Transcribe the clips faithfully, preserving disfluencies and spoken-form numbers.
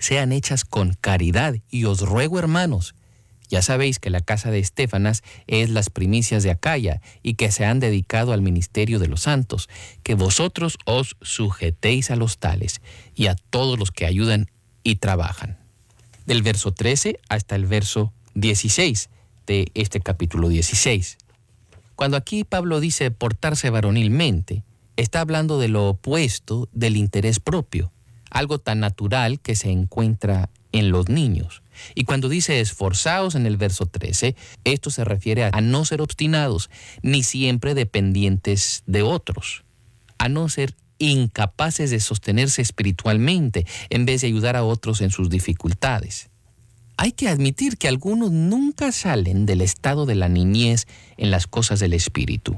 sean hechas con caridad. Y os ruego, hermanos, ya sabéis que la casa de Estéfanas es las primicias de Acaya y que se han dedicado al ministerio de los santos, que vosotros os sujetéis a los tales y a todos los que ayudan y trabajan. Del verso trece hasta el verso dieciséis de este capítulo dieciséis. Cuando aquí Pablo dice portarse varonilmente, está hablando de lo opuesto del interés propio, algo tan natural que se encuentra en los niños. Y cuando dice esforzaos en el verso trece, esto se refiere a no ser obstinados, ni siempre dependientes de otros, a no ser incapaces de sostenerse espiritualmente en vez de ayudar a otros en sus dificultades. Hay que admitir que algunos nunca salen del estado de la niñez en las cosas del espíritu.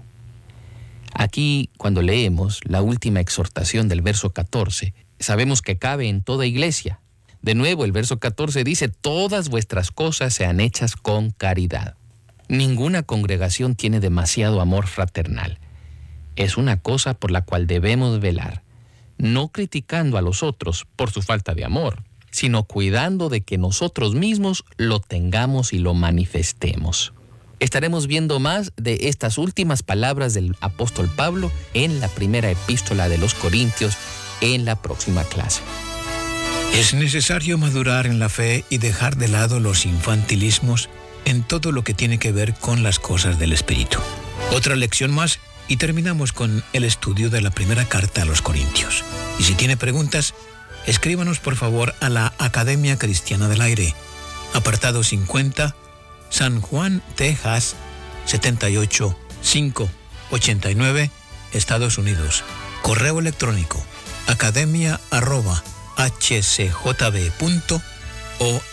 Aquí, cuando leemos la última exhortación del verso catorce, sabemos que cabe en toda iglesia. De nuevo, el verso catorce dice, todas vuestras cosas sean hechas con caridad. Ninguna congregación tiene demasiado amor fraternal. Es una cosa por la cual debemos velar, no criticando a los otros por su falta de amor, sino cuidando de que nosotros mismos lo tengamos y lo manifestemos. Estaremos viendo más de estas últimas palabras del apóstol Pablo en la primera epístola de los Corintios en la próxima clase. Es necesario madurar en la fe y dejar de lado los infantilismos en todo lo que tiene que ver con las cosas del espíritu. Otra lección más y terminamos con el estudio de la primera carta a los Corintios. Y si tiene preguntas, escríbanos por favor a la Academia Cristiana del Aire, apartado cincuenta, San Juan, Texas, setenta y ocho mil quinientos ochenta y nueve, Estados Unidos. Correo electrónico academia arroba h c j b punto org.